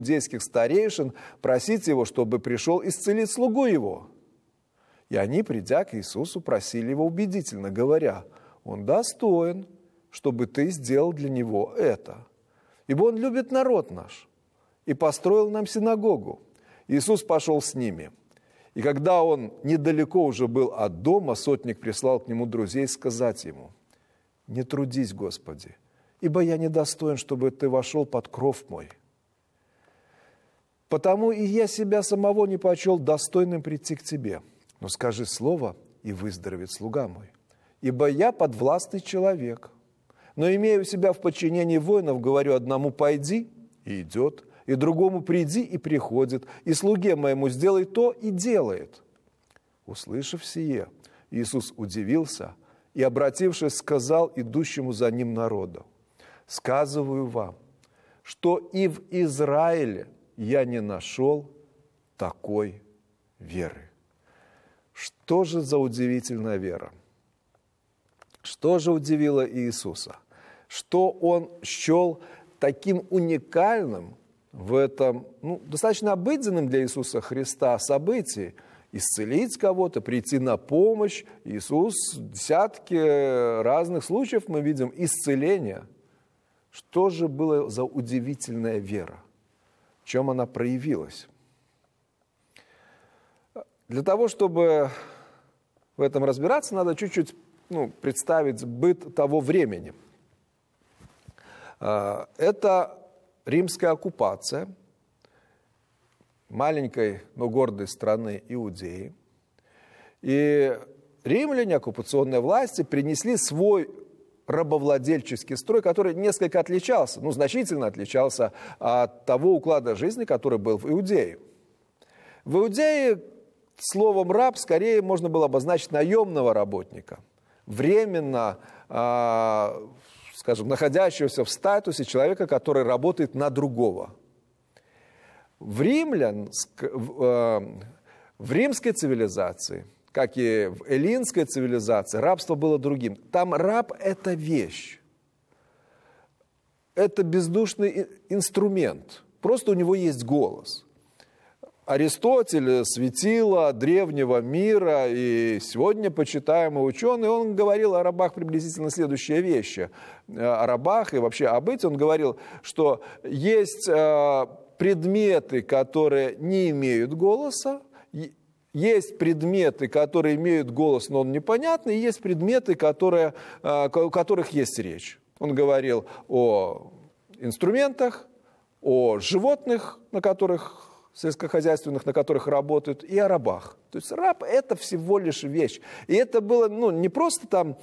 иудейских старейшин просить его, чтобы пришел исцелить слугу его. И они, придя к Иисусу, просили его убедительно, говоря: он достоин, чтобы ты сделал для него это. Ибо он любит народ наш и построил нам синагогу. Иисус пошел с ними. И когда он недалеко уже был от дома, сотник прислал к нему друзей сказать ему: не трудись, Господи, ибо я недостоин, чтобы ты вошел под кров мой. Потому и я себя самого не почел достойным прийти к тебе. Но скажи слово, и выздоровеет слуга мой. Ибо я подвластный человек. Но имея у себя в подчинении воинов, говорю одному: пойди, и идет, и другому: приди, и приходит, и слуге моему: сделай то, и делает. Услышав сие, Иисус удивился и, обратившись, сказал идущему за ним народу: сказываю вам, что и в Израиле я не нашел такой веры. Что же за удивительная вера? Что же удивило Иисуса? Что он счел таким уникальным в этом, достаточно обыденном для Иисуса Христа событии? Исцелить кого-то, прийти на помощь. Иисус, десятки разных случаев мы видим исцеления. Что же было за удивительная вера? В чем она проявилась? Для того, чтобы в этом разбираться, надо чуть-чуть представить быт того времени. Это римская оккупация маленькой, но гордой страны Иудеи. И римляне, оккупационные власти, принесли свой рабовладельческий строй, который несколько отличался, значительно отличался от того уклада жизни, который был в Иудее. В Иудее словом «раб» скорее можно было обозначить наемного работника, временно, находящегося в статусе человека, который работает на другого. В римской цивилизации, как и в эллинской цивилизации, рабство было другим. Там раб – это вещь, это бездушный инструмент, просто у него есть голос. Аристотель, светило древнего мира и сегодня почитаемый ученый, он говорил о рабах приблизительно следующие вещи. О рабах и вообще о быте он говорил, что есть предметы, которые не имеют голоса, есть предметы, которые имеют голос, но он непонятный, и есть предметы, у которых есть речь. Он говорил о инструментах, о животных, сельскохозяйственных, на которых работают, и о рабах. То есть раб – это всего лишь вещь. И это было не просто там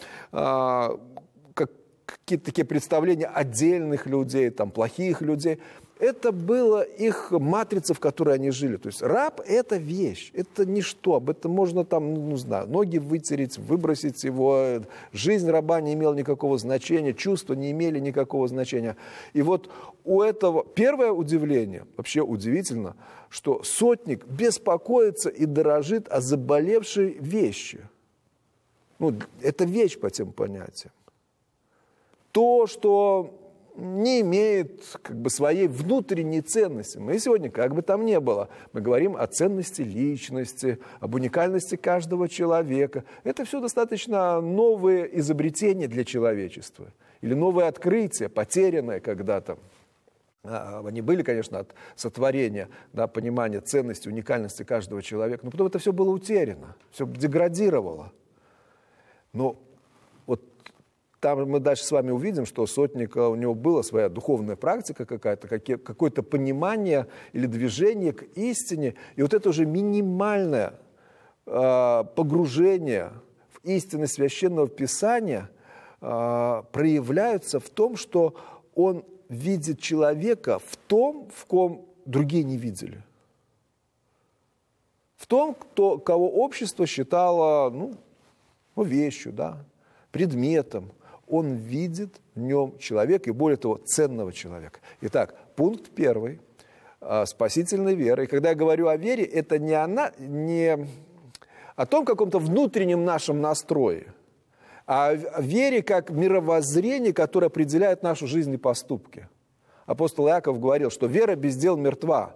какие-то такие представления отдельных людей, плохих людей. Это была их матрица, в которой они жили. То есть раб – это вещь, это ничто. Об этом можно ноги вытереть, выбросить его. Жизнь раба не имела никакого значения, чувства не имели никакого значения. И вот у этого первое удивление, вообще удивительно, что сотник беспокоится и дорожит о заболевшей вещи. Это вещь по тем понятиям. То, что не имеет своей внутренней ценности. Мы сегодня, как бы там ни было, мы говорим о ценности личности, об уникальности каждого человека. Это все достаточно новые изобретения для человечества. Или новые открытия, потерянные когда-то. Они были, конечно, от сотворения, понимания ценности, уникальности каждого человека. Но потом это все было утеряно, все деградировало. Но там мы дальше с вами увидим, что сотника, у него была своя духовная практика какая-то, какое-то понимание или движение к истине. И вот это уже минимальное погружение в истины Священного Писания проявляется в том, что он видит человека в том, в ком другие не видели. В том, кого общество считало вещью, предметом. Он видит в нем человека, и более того, ценного человека. Итак, пункт первый – спасительной веры. И когда я говорю о вере, это не о том каком-то внутреннем нашем настрое, а о вере как мировоззрении, которое определяет нашу жизнь и поступки. апостол Иаков говорил, что вера без дел мертва.